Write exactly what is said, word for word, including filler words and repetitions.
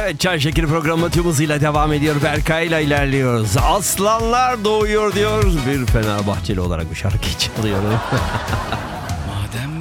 Evet, Çay Şekeri programı tüm hızıyla devam ediyor. Berkay'la ilerliyoruz. Aslanlar doğuyor diyoruz. Bir Fenerbahçeli olarak bu şarkıyı çalıyorum.